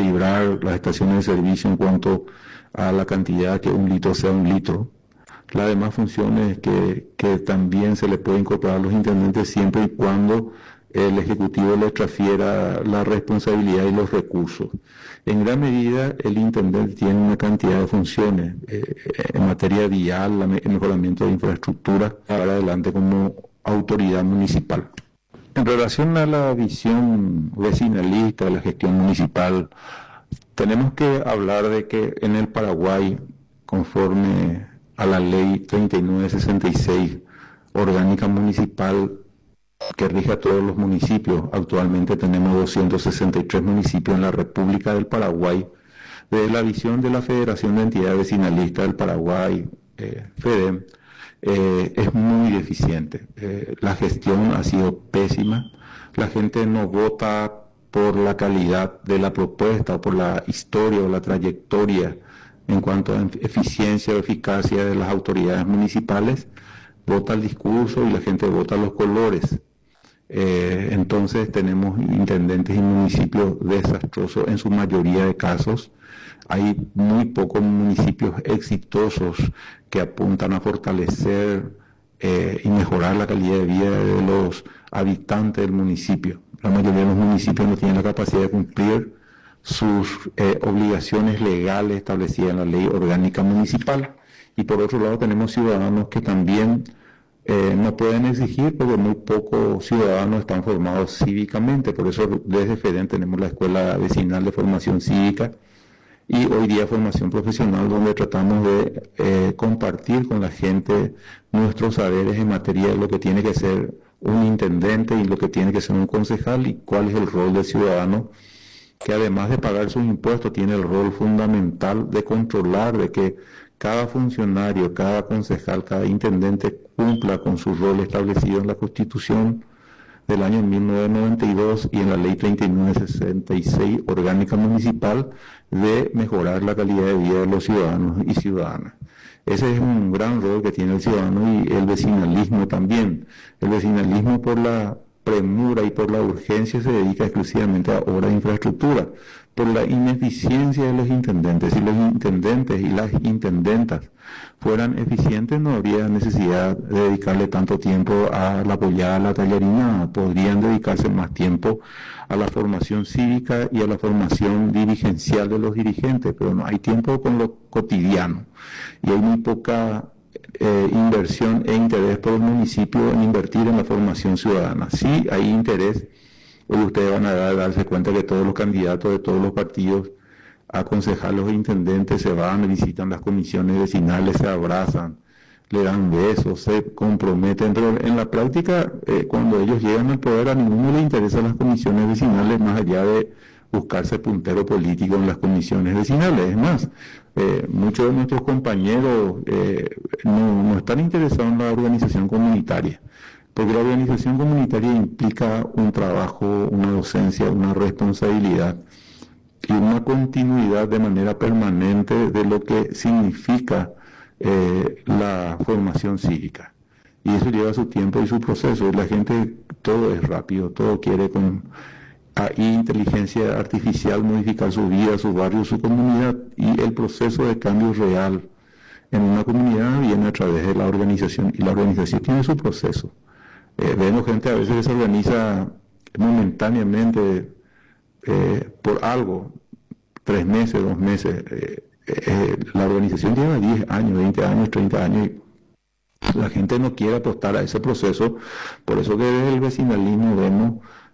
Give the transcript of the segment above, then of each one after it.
equilibrar las estaciones de servicio en cuanto a la cantidad, que un litro sea un litro. Las demás funciones que también se le puede incorporar a los intendentes siempre y cuando el Ejecutivo le transfiera la responsabilidad y los recursos. En gran medida, el intendente tiene una cantidad de funciones en materia vial, el mejoramiento de infraestructura, para adelante como autoridad municipal. En relación a la visión vecinalista de la gestión municipal, tenemos que hablar de que en el Paraguay, conforme a la ley 3966, orgánica municipal, que rige a todos los municipios. Actualmente tenemos 263 municipios en la República del Paraguay. Desde la visión de la Federación de Entidades Vecinalistas del Paraguay, FEDEM, es muy deficiente. La gestión ha sido pésima. La gente no vota por la calidad de la propuesta o por la historia o la trayectoria en cuanto a eficiencia o eficacia de las autoridades municipales. Vota el discurso y la gente vota los colores. Entonces tenemos intendentes y municipios desastrosos en su mayoría de casos. Hay muy pocos municipios exitosos que apuntan a fortalecer y mejorar la calidad de vida de los habitantes del municipio. La mayoría de los municipios no tienen la capacidad de cumplir sus obligaciones legales establecidas en la ley orgánica municipal. Y por otro lado tenemos ciudadanos que también no pueden exigir, porque muy pocos ciudadanos están formados cívicamente. Por eso desde FEDEN tenemos la Escuela Vecinal de Formación Cívica y hoy día formación profesional, donde tratamos de compartir con la gente nuestros saberes en materia de lo que tiene que ser un intendente y lo que tiene que ser un concejal, y cuál es el rol del ciudadano, que además de pagar sus impuestos tiene el rol fundamental de controlar de que cada funcionario, cada concejal, cada intendente cumpla con su rol establecido en la Constitución del año 1992 y en la Ley 3966 orgánica municipal, de mejorar la calidad de vida de los ciudadanos y ciudadanas. Ese es un gran rol que tiene el ciudadano, y el vecinalismo también. El vecinalismo, por la premura y por la urgencia, se dedica exclusivamente a obras de infraestructura, por la ineficiencia de los intendentes. Si los intendentes y las intendentas fueran eficientes, no habría necesidad de dedicarle tanto tiempo a la pollada, a la tallarina. Podrían dedicarse más tiempo a la formación cívica y a la formación dirigencial de los dirigentes, pero no hay tiempo con lo cotidiano, y hay muy poca inversión e interés por el municipio en invertir en la formación ciudadana. Sí hay interés. Hoy ustedes van a darse cuenta que todos los candidatos de todos los partidos a concejales e intendentes se van, visitan las comisiones vecinales, se abrazan, le dan besos, se comprometen, pero en la práctica, cuando ellos llegan al poder, a ninguno le interesan las comisiones vecinales, más allá de buscarse puntero político en las comisiones vecinales. Es más, muchos de nuestros compañeros no están interesados en la organización comunitaria, porque la organización comunitaria implica un trabajo, una docencia, una responsabilidad y una continuidad de manera permanente de lo que significa la formación cívica. Y eso lleva su tiempo y su proceso. La gente, todo es rápido, todo quiere con inteligencia artificial modificar su vida, su barrio, su comunidad, y el proceso de cambio real en una comunidad viene a través de la organización, y la organización tiene su proceso. Vemos gente a veces que se organiza momentáneamente por algo, 3 meses, 2 meses. La organización lleva 10 años, 20 años, 30 años, y la gente no quiere apostar a ese proceso. Por eso que desde el vecinalismo vemos,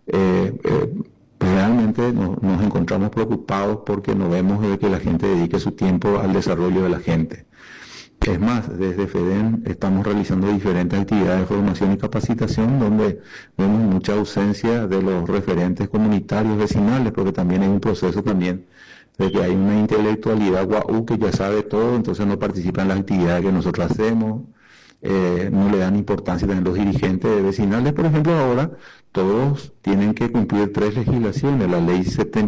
realmente nos encontramos preocupados, porque no vemos que la gente dedique su tiempo al desarrollo de la gente. Es más, desde FEDEN estamos realizando diferentes actividades de formación y capacitación, donde vemos mucha ausencia de los referentes comunitarios vecinales, porque también hay un proceso también de que hay una intelectualidad guau que ya sabe todo, entonces no participa en las actividades que nosotros hacemos, no le dan importancia también los dirigentes vecinales. Por ejemplo, ahora todos tienen que cumplir 3 legislaciones, la ley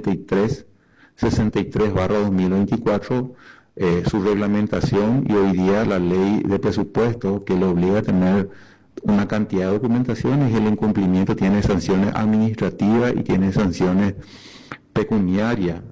63/2024, su reglamentación, y hoy día la ley de presupuesto, que le obliga a tener una cantidad de documentaciones, y el incumplimiento tiene sanciones administrativas y tiene sanciones pecuniarias.